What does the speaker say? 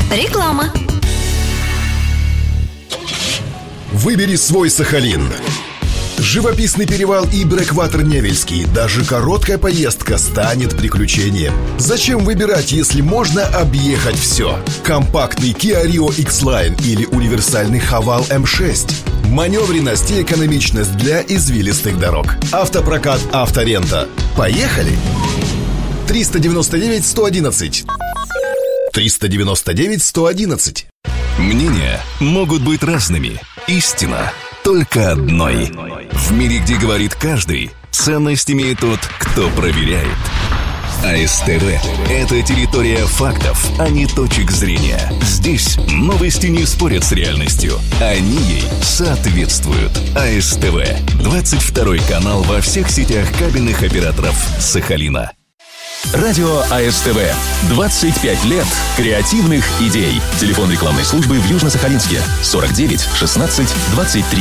Реклама. Выбери свой Сахалин. Живописный перевал и Брэкватер Невельский. Даже короткая поездка станет приключением. Зачем выбирать, если можно объехать все? Компактный Kia Rio X-Line или универсальный Haval M6. Маневренность и экономичность для извилистых дорог. Автопрокат «Авторента». Поехали! 399-111. 399-111. Мнения могут быть разными. Истина только одной. В мире, где говорит каждый, ценность имеет тот, кто проверяет. АСТВ – это территория фактов, а не точек зрения. Здесь новости не спорят с реальностью. Они ей соответствуют. АСТВ – 22-й канал во всех сетях кабельных операторов Сахалина. Радио АСТВ. 25 лет креативных идей. Телефон рекламной службы в Южно-Сахалинске 49 16 23.